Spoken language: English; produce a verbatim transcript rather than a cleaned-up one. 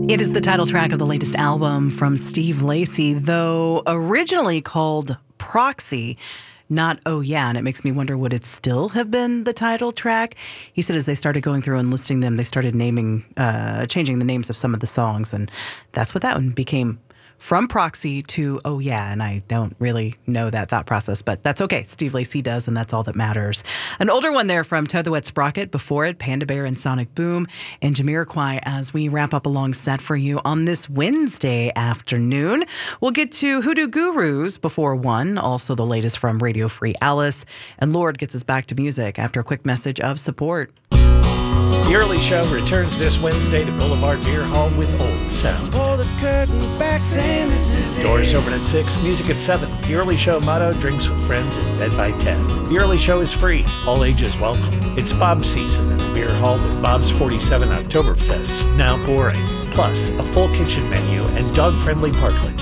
It is the title track of the latest album from Steve Lacy, though originally called Proxy, not Oh Yeah, and it makes me wonder, would it still have been the title track? He said as they started going through and listing them, they started naming, uh, changing the names of some of the songs, and that's what that one became. From Proxy to Oh Yeah, and I don't really know that thought process, but that's okay. Steve Lacy does, and that's all that matters. An older one there from Toe the Wet Sprocket, before it, Panda Bear and Sonic Boom, and Jamiroquai as we wrap up a long set for you on this Wednesday afternoon. We'll get to Hoodoo Gurus before one, also the latest from Radio Free Alice, and Lord gets us back to music after a quick message of support. The Early Show returns this Wednesday to Boulevard Beer Hall with Old Sound. Pull the curtain back, saying this is Doors it. open at six, music at seven. The Early Show motto, drinks with friends in bed by ten. The Early Show is free, all ages welcome. It's Bob's season at the Beer Hall with Bob's forty-seven Oktoberfests now pouring. Plus, a full kitchen menu and dog-friendly parklets.